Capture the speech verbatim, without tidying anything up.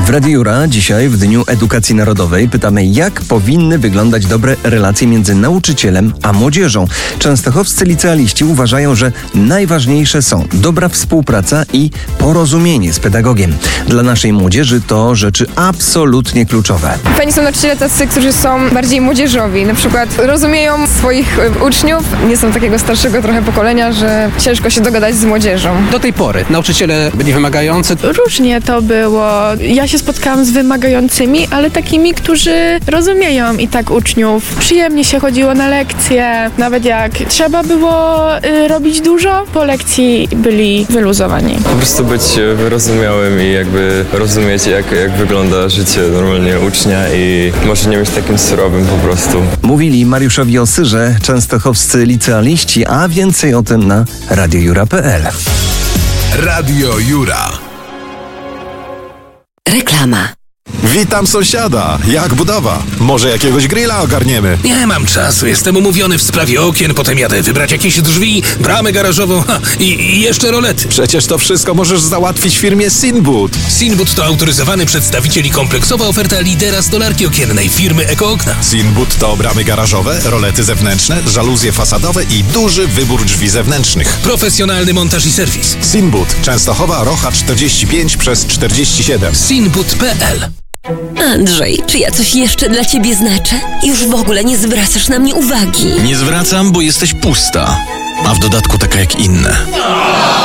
W Radiu Jura dzisiaj, w Dniu Edukacji Narodowej, pytamy, jak powinny wyglądać dobre relacje między nauczycielem a młodzieżą. Częstochowscy licealiści uważają, że najważniejsze są dobra współpraca i porozumienie z pedagogiem. Dla naszej młodzieży to rzeczy absolutnie kluczowe. Fajni są nauczyciele tacy, którzy są bardziej młodzieżowi. Na przykład rozumieją swoich uczniów, nie są takiego starszego trochę pokolenia, że ciężko się dogadać z młodzieżą. Do tej pory nauczyciele byli wymagający. Różnie to było. Ja się spotkałam z wymagającymi, ale takimi, którzy rozumieją i tak uczniów. Przyjemnie się chodziło na lekcje. Nawet jak trzeba było y, robić dużo, po lekcji byli wyluzowani. Po prostu być wyrozumiałym i jakby rozumieć, jak, jak wygląda życie normalnie ucznia i może nie być takim surowym po prostu. Mówili Mariuszowi Osyrze, częstochowscy licealiści, a więcej o tym na radiojura kropka p l. Radio Jura. Reklama. Witam sąsiada. Jak budowa? Może jakiegoś grilla ogarniemy? Nie mam czasu, jestem umówiony w sprawie okien, potem jadę wybrać jakieś drzwi, bramę garażową ha, i, i jeszcze rolety. Przecież to wszystko możesz załatwić w firmie Sinbud. Sinbud to autoryzowany przedstawiciel i kompleksowa oferta lidera stolarki okiennej firmy Eko Okna. Sinbud to bramy garażowe, rolety zewnętrzne, żaluzje fasadowe i duży wybór drzwi zewnętrznych. Profesjonalny montaż i serwis. Sinbud, Częstochowa, Rocha czterdzieści pięć przez czterdzieści siedem. Sinbud kropka p l. Andrzej, czy ja coś jeszcze dla ciebie znaczę? Już w ogóle nie zwracasz na mnie uwagi. Nie zwracam, bo jesteś pusta, a w dodatku taka jak inne.